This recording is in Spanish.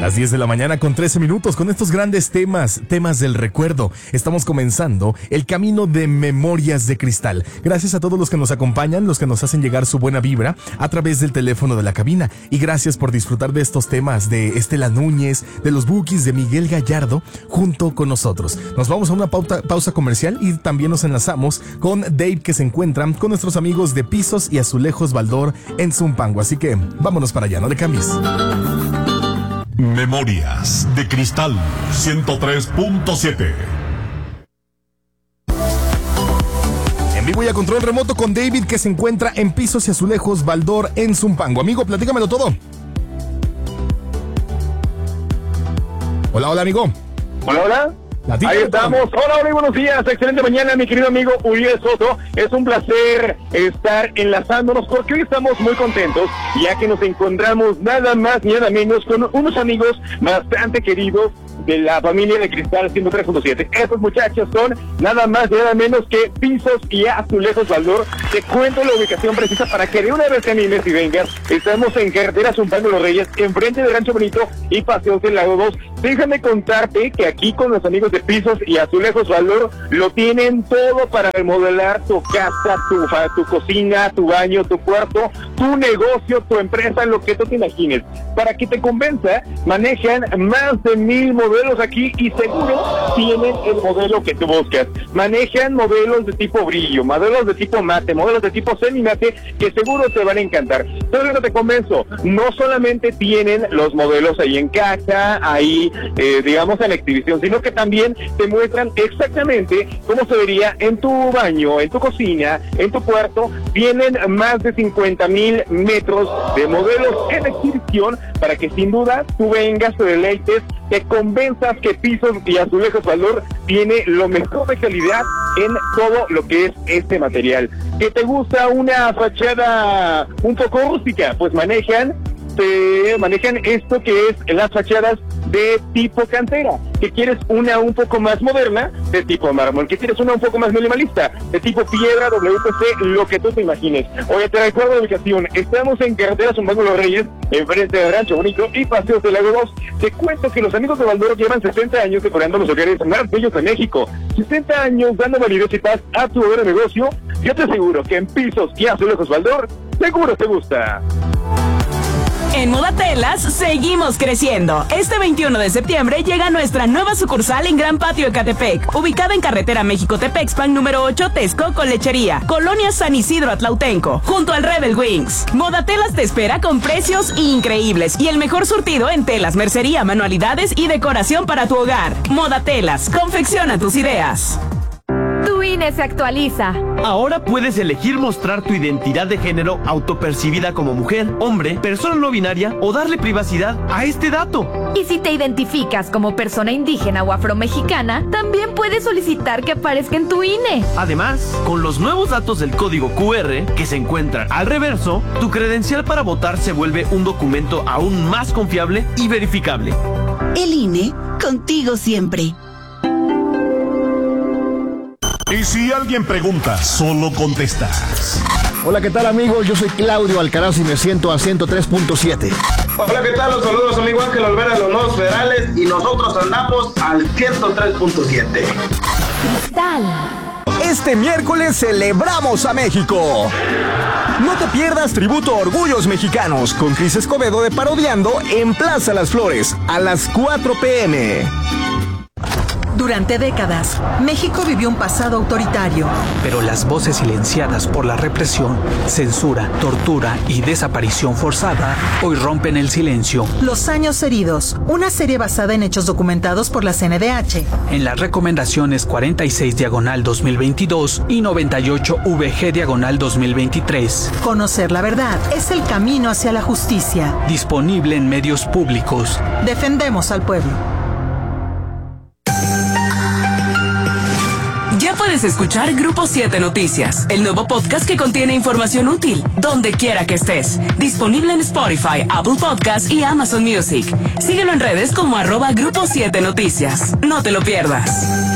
Las 10 de la mañana con 13 minutos con estos grandes temas del recuerdo. Estamos comenzando el camino de Memorias de Cristal. Gracias a todos los que nos acompañan, los que nos hacen llegar su buena vibra a través del teléfono de la cabina. Y gracias por disfrutar de estos temas de Estela Núñez, de los Bukis, de Miguel Gallardo, junto con nosotros. Nos vamos a una pausa comercial y también nos enlazamos con Dave, que se encuentran con nuestros amigos de Pisos y Azulejos Baldor en Zumpango. Así que vámonos para allá, no le cambies. Memorias de Cristal 103.7. En vivo y a control remoto con David, que se encuentra en Pisos y Azulejos Baldor en Zumpango. Amigo, platícamelo todo. Hola, amigo. Hola. Ahí estamos. Hola, muy buenos días. Excelente mañana, mi querido amigo Uriel Soto. Es un placer estar enlazándonos porque hoy estamos muy contentos, ya que nos encontramos nada más ni nada menos con unos amigos bastante queridos de la familia de Cristal 103.7. Estos muchachos son nada más ni nada menos que Pisos y Azulejos Baldor. Te cuento la ubicación precisa para que de una vez te animes y vengas. Estamos en carretera Zumpango Los Reyes, enfrente de Rancho Bonito y Paseos del Lago 2. Déjame contarte que aquí con los amigos de Pisos y Azulejos Baldor lo tienen todo para remodelar tu casa, tu cocina, tu baño, tu cuarto, tu negocio, tu empresa, lo que tú te imagines. Para que te convenza, manejan más de 1000 modelos aquí y seguro tienen el modelo que tú buscas. Manejan modelos de tipo brillo, modelos de tipo mate, modelos de tipo semi-mate que seguro te van a encantar. Entonces no te convenzo, no solamente tienen los modelos ahí en casa, ahí digamos en exhibición, sino que también te muestran exactamente cómo se vería en tu baño, en tu cocina, en tu cuarto. Tienen más de 50,000 metros de modelos en exhibición para que sin duda tú vengas, te deleites, te convenzas que Pisos y Azulejos Baldor tiene lo mejor de calidad en todo lo que es este material. ¿Que te gusta una fachada un poco rústica? Pues manejan esto que es las fachadas de tipo cantera. Que quieres una un poco más moderna, de tipo mármol. Que quieres una un poco más minimalista, de tipo piedra, WPC, lo que tú te imagines. Oye, te recuerdo la ubicación. Estamos en carretera Zumpango Los Reyes, enfrente de Rancho Bonito y Paseos del Lago 2. Te cuento que los amigos de Baldor llevan 60 años decorando los hogares más bellos de México. 60 años dando validez y paz a tu hogar de negocio. Yo te aseguro que en Pisos y Azulejos Baldor, seguro te gusta. En Modatelas seguimos creciendo. Este 21 de septiembre llega nuestra nueva sucursal en Gran Patio Ecatepec, ubicada en carretera México-Tepexpan número 8, Texcoco Lechería, Colonia San Isidro Atlautenco, junto al Rebel Wings. Modatelas te espera con precios increíbles y el mejor surtido en telas, mercería, manualidades y decoración para tu hogar. Modatelas, confecciona tus ideas. Tu INE se actualiza. Ahora puedes elegir mostrar tu identidad de género autopercibida como mujer, hombre, persona no binaria o darle privacidad a este dato. Y si te identificas como persona indígena o afromexicana, también puedes solicitar que aparezca en tu INE. Además, con los nuevos datos del código QR que se encuentran al reverso, tu credencial para votar se vuelve un documento aún más confiable y verificable. El INE, contigo siempre. Y si alguien pregunta, solo contestas. Hola, ¿qué tal, amigos? Yo soy Claudio Alcaraz y me siento a 103.7. Hola, ¿qué tal? Los saludos, amigo Ángel Olvera de los Nuevos Federales y nosotros andamos al 103.7. Cristal. Este miércoles celebramos a México. No te pierdas Tributo a Orgullos Mexicanos con Cris Escobedo de Parodiando en Plaza Las Flores a las 4 p.m. Durante décadas, México vivió un pasado autoritario. Pero las voces silenciadas por la represión, censura, tortura y desaparición forzada hoy rompen el silencio. Los años heridos, una serie basada en hechos documentados por la CNDH. En las recomendaciones 46/2022 y 98/VG/2023. Conocer la verdad es el camino hacia la justicia. Disponible en medios públicos. Defendemos al pueblo. Ya puedes escuchar Grupo 7 Noticias, el nuevo podcast que contiene información útil, donde quiera que estés. Disponible en Spotify, Apple Podcasts y Amazon Music. Síguelo en redes como @Grupo 7 Noticias. No te lo pierdas.